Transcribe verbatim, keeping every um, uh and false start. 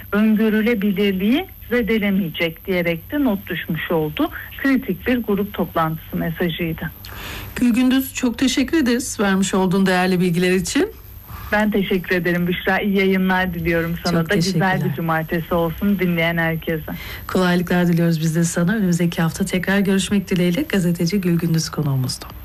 öngörülebilirliği zedelemeyecek diyerek de not düşmüş oldu. Kritik bir grup toplantısı mesajıydı. Gülgündüz, çok teşekkür ederiz vermiş olduğun değerli bilgiler için. Ben teşekkür ederim Büşra. İyi yayınlar diliyorum sana Çok da. Güzel bir cumartesi olsun dinleyen herkese. Kolaylıklar diliyoruz biz de sana. Önümüzdeki hafta tekrar görüşmek dileğiyle. Gazeteci Gülgündüz konuğumuzdu.